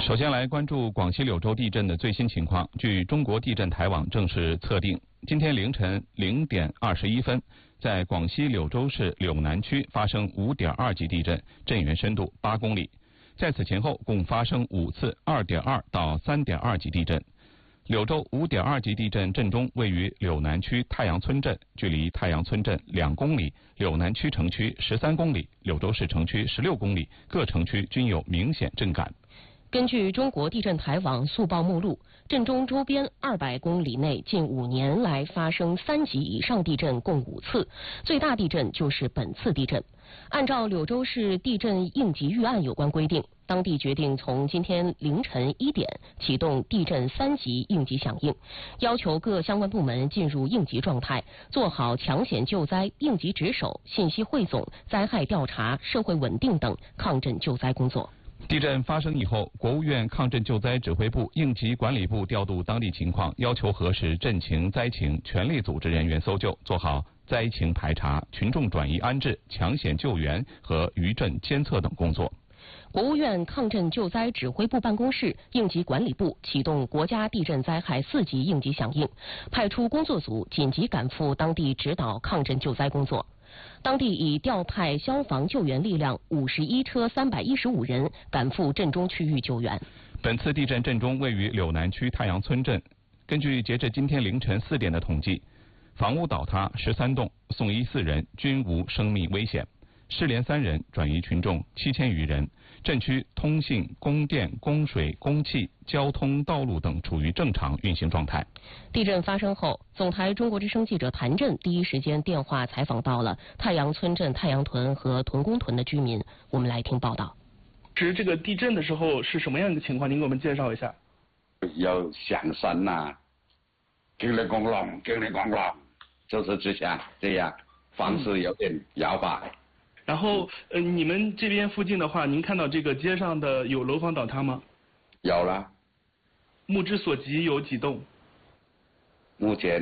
首先来关注广西柳州地震的最新情况。据中国地震台网正式测定，今天凌晨0点21分，在广西柳州市柳南区发生5.2级地震，震源深度8公里。在此前后共发生5次2.2到3.2级地震。柳州5.2级地震震中位于柳南区太阳村镇，距离太阳村镇2公里，柳南区城区13公里，柳州市城区16公里，各城区均有明显震感。 根据中国地震台网速报目录，震中周边200公里内近5年来发生3级以上地震共5次，最大地震就是本次地震。按照柳州市地震应急预案有关规定，当地决定从今天凌晨1点启动地震3级应急响应，要求各相关部门进入应急状态，做好抢险救灾、应急值守、信息汇总、灾害调查、社会稳定等抗震救灾工作。 地震发生以后，国务院抗震救灾指挥部、应急管理部调度当地情况，要求核实震情、灾情，全力组织人员搜救，做好灾情排查、群众转移安置、抢险救援和余震监测等工作。 国务院抗震救灾指挥部办公室、应急管理部启动国家地震灾害4级应急响应，派出工作组紧急赶赴当地指导抗震救灾工作。当地已调派消防救援力量51车315人赶赴震中区域救援。 本次地震震中位于柳南区太阳村镇，根据截至今天凌晨4点的统计，房屋倒塌13栋，送医4人，均无生命危险。失联3人，转移群众7000余人。震区通信、供电、供水、供气、交通、道路等处于正常运行状态。 地震发生后，总台中国之声记者谭震第一时间电话采访到了太阳村镇太阳屯和屯公屯的居民，我们来听报道。 这个地震的时候是什么样一个情况？您给我们介绍一下。 有响声呐，叮铃咣啷，叮铃咣啷，就是这样方式有点摇摆。 然后你们这边附近的话，您看到这个街上的有楼房倒塌吗？ 有了。 目之所及有几栋？ 目前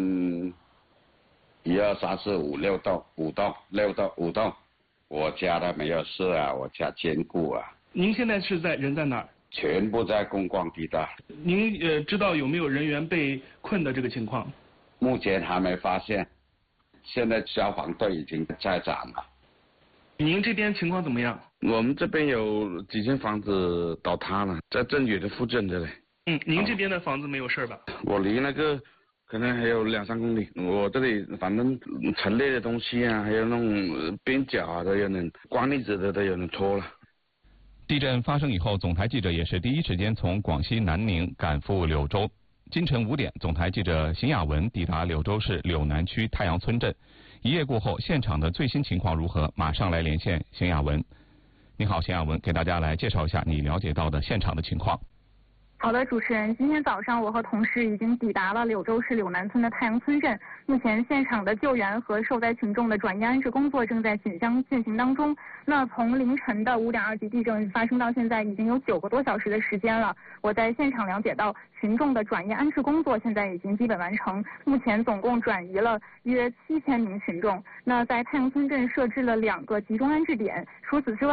1、2、3、4、5、6栋，5栋。我家的没有事啊，我家坚固啊。 您现在人在哪儿？ 全部在工光地带。 您知道有没有人员被困的这个情况？ 目前还没发现，现在消防队已经在场了。 您这边情况怎么样？ 我们这边有几间房子倒塌了，在镇远的附近这里。 您这边的房子没有事吧？ 我离那个可能还有2、3公里。我这里反正陈列的东西啊，还有那种边角啊，都有人光粒子的都有人脱了。 地震发生以后，总台记者也是第一时间从广西南宁赶赴柳州。今晨5点，总台记者邢雅文抵达柳州市柳南区太阳村镇。一夜过后，现场的最新情况如何？马上来连线邢雅文。你好，邢雅文，给大家来介绍一下你了解到的现场的情况。 好的，主持人，今天早上我和同事已经抵达了柳州市柳南村的太阳村镇。目前现场的救援和受灾群众的转移安置工作正在紧张进行当中。那从凌晨的5.2级地震发生到现在，已经有9个多小时的时间了。我在现场了解到，群众的转移安置工作现在已经基本完成，目前总共转移了约7000名群众。那在太阳村镇设置了2个集中安置点，除此之外。